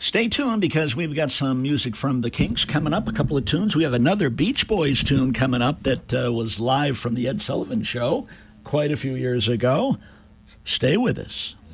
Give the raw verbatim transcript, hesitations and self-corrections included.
Stay tuned because we've got some music from the Kinks coming up, a couple of tunes. We have another Beach Boys tune coming up that uh, was live from the Ed Sullivan Show quite a few years ago. Stay with us.